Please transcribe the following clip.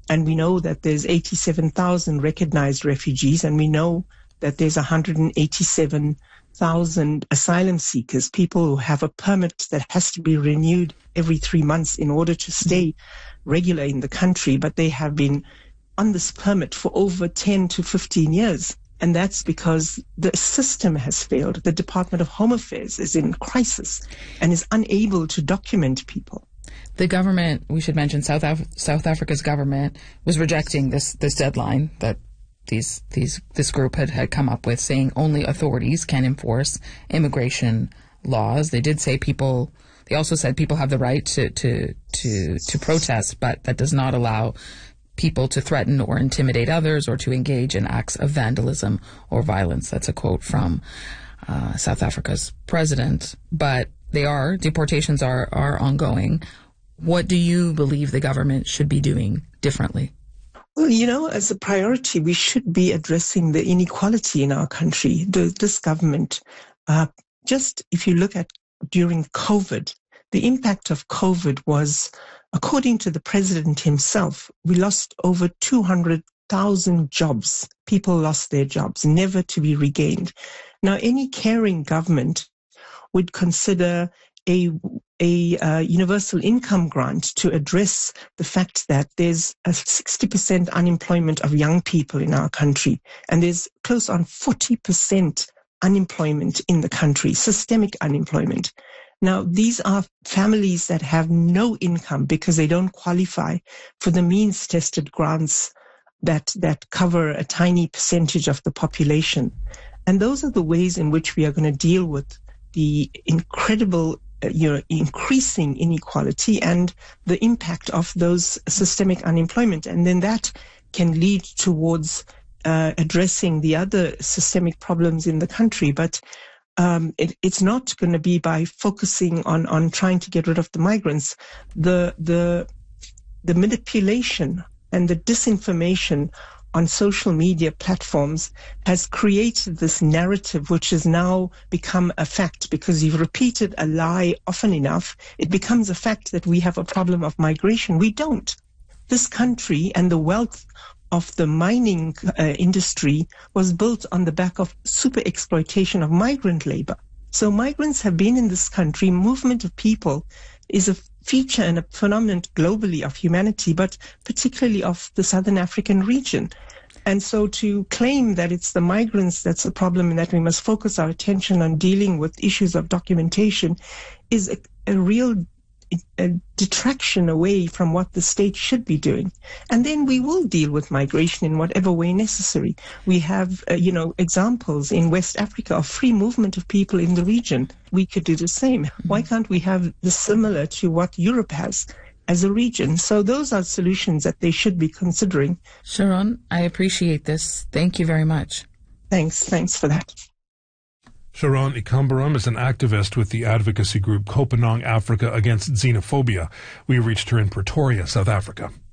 And we know that there's 87,000 recognized refugees, and we know that there's 187,000 asylum seekers, people who have a permit that has to be renewed every 3 months in order to stay regular in the country, but they have been on this permit for over 10 to 15 years. And that's because the system has failed. The Department of Home Affairs is in crisis and is unable to document people. The government, we should mention, South Africa's government was rejecting this deadline that this group had come up with, saying only authorities can enforce immigration laws. They did say they also said people have the right to protest, but that does not allow people to threaten or intimidate others or to engage in acts of vandalism or violence. That's a quote from South Africa's president. But deportations are ongoing. What do you believe the government should be doing differently? Well, as a priority, we should be addressing the inequality in our country. This government, just if you look at during COVID, the impact of COVID was, according to the president himself, we lost over 200,000 jobs. People lost their jobs, never to be regained. Now, any caring government would consider a universal income grant to address the fact that there's a 60% unemployment of young people in our country, and there's close on 40% unemployment in the country, systemic unemployment. Now, these are families that have no income because they don't qualify for the means-tested grants that cover a tiny percentage of the population. And those are the ways in which we are going to deal with the incredible increasing inequality and the impact of those systemic unemployment. And then that can lead towards addressing the other systemic problems in the country. But it's not going to be by focusing on trying to get rid of the migrants. The manipulation and the disinformation on social media platforms has created this narrative which has now become a fact, because you've repeated a lie often enough, it becomes a fact that we have a problem of migration. We don't. This country and the wealth of the mining industry was built on the back of super exploitation of migrant labor. So migrants have been in this country. Movement of people is a feature and a phenomenon globally of humanity, but particularly of the Southern African region. And so to claim that it's the migrants that's the problem and that we must focus our attention on dealing with issues of documentation is a real detraction away from what the state should be doing. And then we will deal with migration in whatever way necessary. We have, examples in West Africa of free movement of people in the region. We could do the same. Why can't we have the similar to what Europe has as a region? So those are solutions that they should be considering. Sharon, I appreciate this. Thank you very much. Thanks for that. Sharon Ikambaram is an activist with the advocacy group Kopanang Africa Against Xenophobia. We reached her in Pretoria, South Africa.